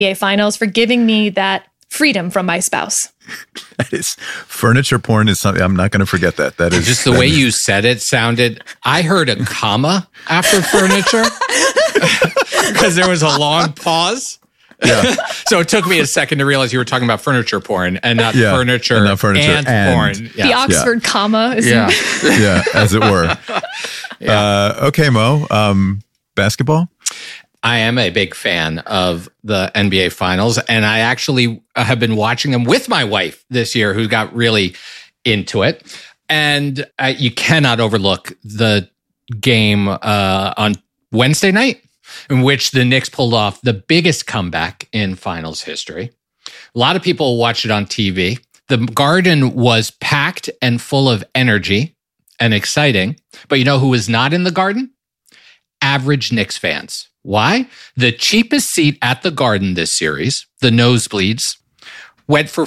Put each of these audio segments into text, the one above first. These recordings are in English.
NBA Finals for giving me that freedom from my spouse. That is, furniture porn is something I'm not going to forget. That is just the way you said it sounded. I heard a comma after furniture because there was a long pause. Yeah. So it took me a second to realize you were talking about furniture porn and not furniture and porn. Yeah. The Oxford comma is yeah, as it were. Okay, Mo. Basketball? I am a big fan of the NBA Finals, and I actually have been watching them with my wife this year, who got really into it. And you cannot overlook the game on Wednesday night, in which the Knicks pulled off the biggest comeback in Finals history. A lot of people watched it on TV. The Garden was packed and full of energy and exciting. But you know who was not in the Garden? Average Knicks fans. Why? The cheapest seat at the Garden this series, the nosebleeds, went for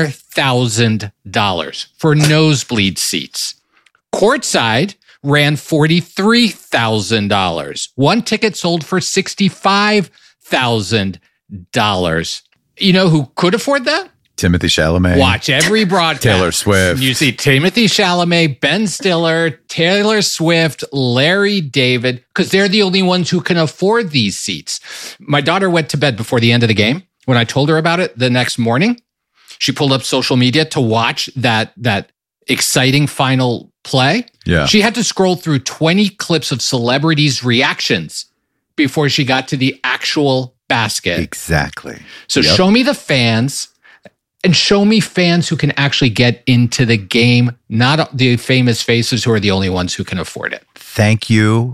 $4,000 for nosebleed seats. Courtside ran $43,000. One ticket sold for $65,000. You know who could afford that? Timothy Chalamet. Watch every broadcast. Taylor Swift. You see Timothy Chalamet, Ben Stiller, Taylor Swift, Larry David, because they're the only ones who can afford these seats. My daughter went to bed before the end of the game. When I told her about it the next morning, she pulled up social media to watch that exciting final play. Yeah. She had to scroll through 20 clips of celebrities' reactions before she got to the actual basket. Exactly. So show me the fans. And show me fans who can actually get into the game, not the famous faces who are the only ones who can afford it. Thank you,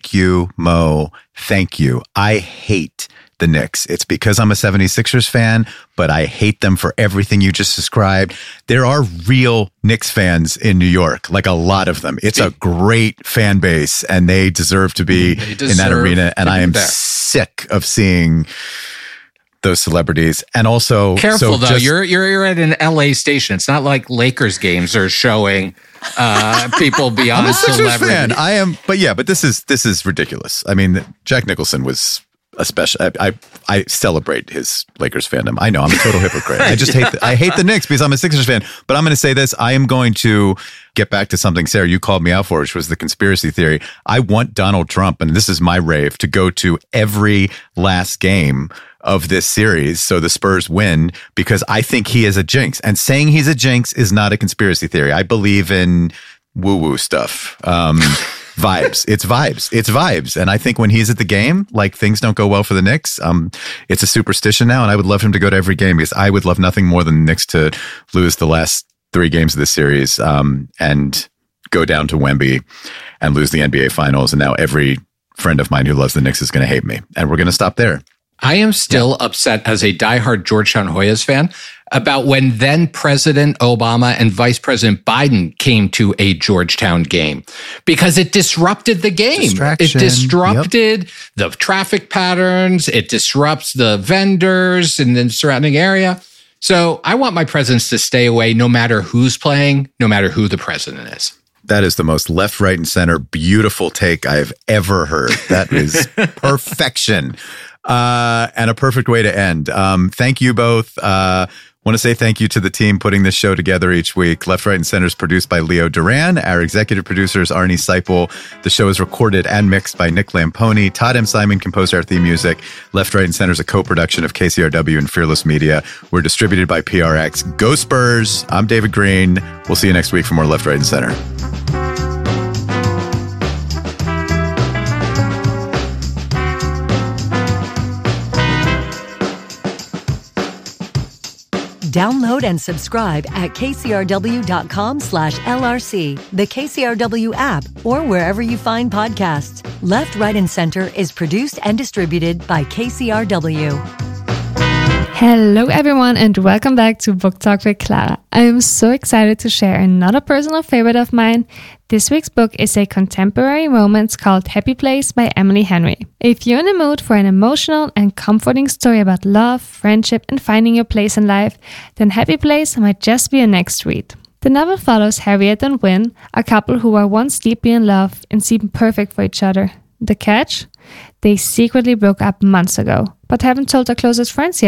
Mo. Thank you. I hate the Knicks. It's because I'm a 76ers fan, but I hate them for everything you just described. There are real Knicks fans in New York, like a lot of them. It's a great fan base, and they deserve to be in that arena. And I am sick of seeing those celebrities. And also, careful though, you're at an LA station. It's not like Lakers games are showing people beyond I'm a Sixers celebrity. fan. I am, but this is ridiculous. I mean, Jack Nicholson was a special. I celebrate his Lakers fandom. I know I'm a total hypocrite. I just hate the Knicks because I'm a Sixers fan. But I'm going to say this: I am going to get back to something, Sarah, you called me out for, which was the conspiracy theory. I want Donald Trump, and this is my rave, to go to every last game of this series so the Spurs win, because I think he is a jinx. And saying he's a jinx is not a conspiracy theory. I believe in woo-woo stuff. Vibes. It's vibes. And I think when he's at the game, like, things don't go well for the Knicks. It's a superstition now, and I would love him to go to every game, because I would love nothing more than the Knicks to lose the last 3 games of this series and go down to Wemby and lose the NBA Finals. And now every friend of mine who loves the Knicks is going to hate me. And we're going to stop there. I am still upset as a diehard Georgetown Hoyas fan about when then President Obama and Vice President Biden came to a Georgetown game, because it disrupted the game. It disrupted the traffic patterns. It disrupts the vendors in the surrounding area. So I want my presidents to stay away no matter who's playing, no matter who the president is. That is the most left, right, and center beautiful take I've ever heard. That is perfection. And a perfect way to end. Thank you both. Want to say thank you to the team putting this show together each week. Left, Right, and Center is produced by Leo Duran. Our executive producer is Arnie Seipel. The show is recorded and mixed by Nick Lamponi. Todd M. Simon composed our theme music. Left, Right, and Center is a co-production of KCRW and Fearless Media. We're distributed by PRX. Go Spurs! I'm David Green. We'll see you next week for more Left, Right, and Center. Download and subscribe at kcrw.com/LRC, the KCRW app, or wherever you find podcasts. Left, Right, and Center is produced and distributed by KCRW. Hello everyone and welcome back to Book Talk with Clara. I am so excited to share another personal favorite of mine. This week's book is a contemporary romance called Happy Place by Emily Henry. If you're in the mood for an emotional and comforting story about love, friendship, and finding your place in life, then Happy Place might just be your next read. The novel follows Harriet and Wynne, a couple who were once deeply in love and seem perfect for each other. The catch? They secretly broke up months ago, but haven't told their closest friends yet.